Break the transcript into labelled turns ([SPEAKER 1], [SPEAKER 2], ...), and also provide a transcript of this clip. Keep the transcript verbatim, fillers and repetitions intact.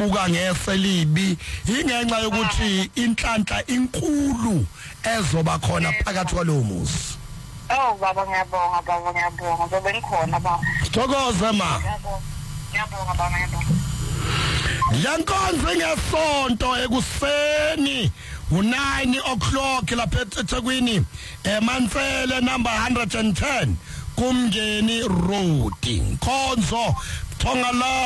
[SPEAKER 1] sibuka ngeselibi ingenxa yokuthi inhlanhla inkulu ezoba khona phakathi kwalowo muzi.
[SPEAKER 2] Oh baba ngiyabonga baba ngiyabonga ngoba ngikhona baba.
[SPEAKER 1] Thokoze ma.
[SPEAKER 2] Ngiyabonga baba ngiyabonga.
[SPEAKER 1] Yankonzo ngesonto ekuseni u-nine o'clock lapha eThekwini eMansele number one hundred ten Kumngeni Road. Nkonzo Thongala